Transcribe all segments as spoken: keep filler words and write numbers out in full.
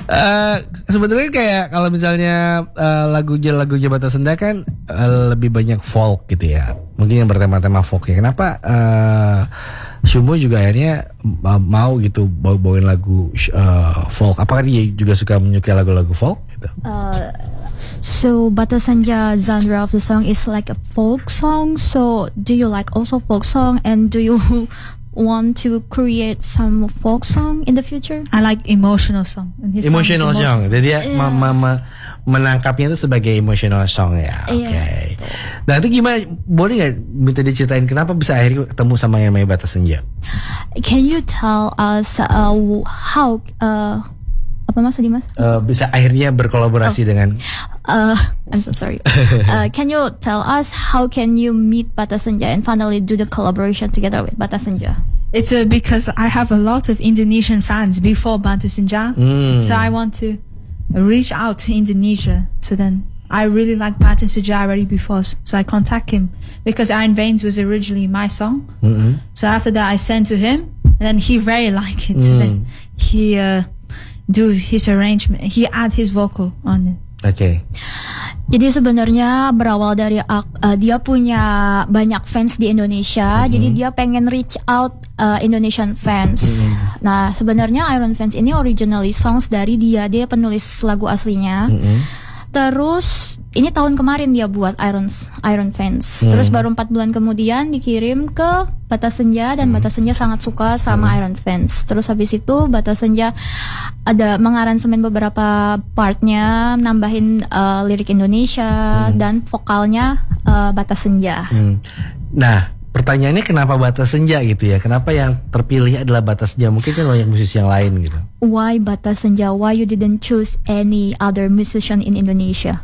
Uh, sebenarnya kayak kalau misalnya uh, lagunya lagunya Bata Senja kan uh, lebih banyak folk gitu ya. Mungkin yang bertema-tema folk ya. Kenapa uh, Shumo juga akhirnya uh, mau gitu bawa-bawain lagu uh, folk? Apakah dia juga suka menyukai lagu-lagu folk? Gitu? Uh, so Bata Senja genre of the song is like a folk song. So do you like also folk song, and do you want to create some folk song in the future? I like emotional song. And his emotional song. song. Jadi dia yeah. ma- ma- ma- menangkapnya itu sebagai emotional song ya. Oke. Okay. Yeah. Nah itu gimana? Boleh nggak minta diceritain kenapa bisa akhirnya ketemu sama yang namanya Bata Senja? Can you tell us uh, how? Uh, apa mas tadi mas? Uh, bisa akhirnya berkolaborasi oh. dengan. Uh, I'm so sorry. uh, can you tell us how can you meet Bata Senja and finally do the collaboration together with Bata Senja? It's uh, because I have a lot of Indonesian fans before Bata Senja, mm. so I want to reach out to Indonesia. So then I really like Bata Senja already before, so I contact him because Iron Veins was originally my song. Mm-hmm. So after that, I sent to him, and then he very liked it. Mm. So then he uh, do his arrangement. He add his vocal on it. Oke. Okay. Jadi sebenarnya berawal dari uh, dia punya banyak fans di Indonesia, mm-hmm. jadi dia pengen reach out uh, Indonesian fans. Mm-hmm. Nah sebenarnya Iron Fans ini originally songs dari dia, dia penulis lagu aslinya. Mm-hmm. Terus ini tahun kemarin dia buat Iron Iron Fans. Hmm. Terus baru empat bulan kemudian dikirim ke Bata Senja dan hmm. Bata Senja sangat suka sama hmm. Iron Fans. Terus habis itu Bata Senja ada mengaransemen beberapa partnya, nambahin uh, lirik Indonesia hmm. dan vokalnya uh, Bata Senja. Hmm. Nah, pertanyaannya kenapa Bata Senja gitu ya? Kenapa yang terpilih adalah Bata Senja? Mungkin kan banyak musisi yang lain gitu. Why Bata Senja? Why you didn't choose any other musician in Indonesia?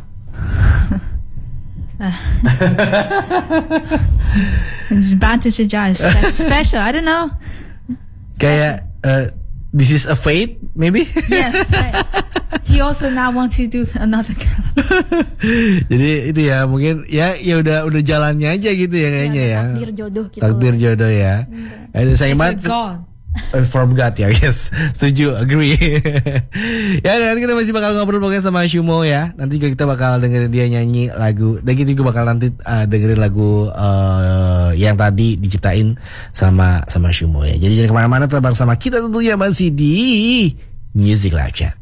Bata Senja is special. I don't know. Kayak uh, this is a fate, maybe? Yeah. He also now wants to do another. Jadi itu ya mungkin ya ya udah udah jalannya aja gitu ya kayaknya ya. Takdir jodoh gitu. Takdir jodoh ya. Ada saya mat. From God ya, yes, setuju, agree. Ya nanti kita masih bakal ngobrol pokoknya sama Shumo ya. Nanti juga kita bakal dengerin dia nyanyi lagu. Dan kita juga bakal nanti uh, dengerin lagu uh, yang tadi diciptain sama sama Shumo ya. Jadi jangan kemana-mana, tetap bersama kita tentunya masih di Music Live Chat.